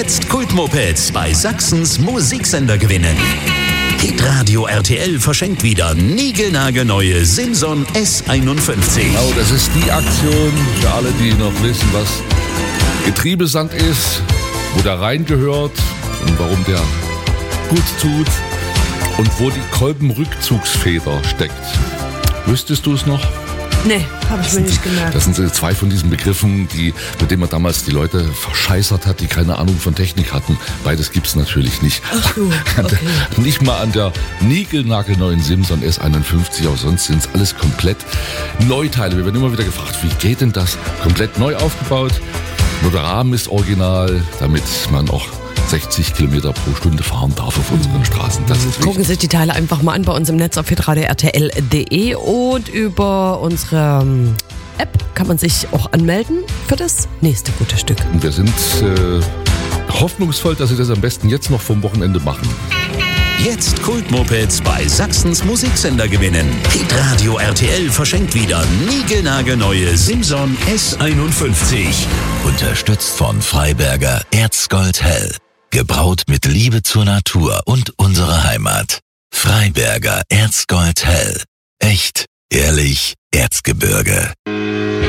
Jetzt Kultmopeds bei Sachsens Musiksender gewinnen. Hitradio RTL verschenkt wieder niegelnagelneue Simson S51. Genau, das ist die Aktion für alle, die noch wissen, was Getriebesand ist, wo der reingehört und warum der gut tut und wo die Kolbenrückzugsfeder steckt. Wüsstest du es noch? Nee, habe ich mir nicht gemerkt. Das sind so zwei von diesen Begriffen, mit denen man damals die Leute verscheißert hat, die keine Ahnung von Technik hatten. Beides gibt's natürlich nicht. Ach so, okay. Nicht mal an der niegelnagelneuen Simson S51, auch sonst sind es alles komplett Neuteile. Wir werden immer wieder gefragt, wie geht denn das? Komplett neu aufgebaut. Nur der Rahmen ist original, damit man auch 60 Kilometer pro Stunde fahren darf auf unseren Straßen. Das ist Gucken sich die Teile einfach mal an bei uns im Netz auf hitradio.rtl.de und über unsere App kann man sich auch anmelden für das nächste gute Stück. Und wir sind hoffnungsvoll, dass Sie das am besten jetzt noch vom Wochenende machen. Jetzt Kultmopeds bei Sachsens Musiksender gewinnen. Hitradio RTL verschenkt wieder niegelnagelneue Simson S51. Unterstützt von Freiberger Erzgold Hell. Gebraut mit Liebe zur Natur und unserer Heimat. Freiberger Erzgold Hell. Echt, ehrlich, Erzgebirge.